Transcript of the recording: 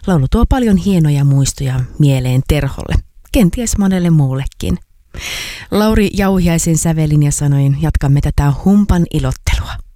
Laulu tuo paljon hienoja muistoja mieleen Terholle, kenties monelle muullekin. Lauri Jauhiaisen sävelin ja sanoin jatkamme tätä humpan ilottelua.